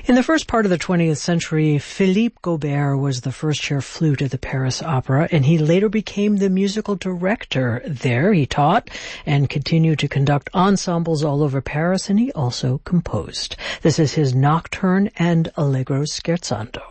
In the first part of the 20th century, Philippe Gaubert was the first chair flute at the Paris Opera, and he later became the musical director there. He taught and continued to conduct ensembles all over Paris, and he also composed. This is his Nocturne and Allegro Scherzando.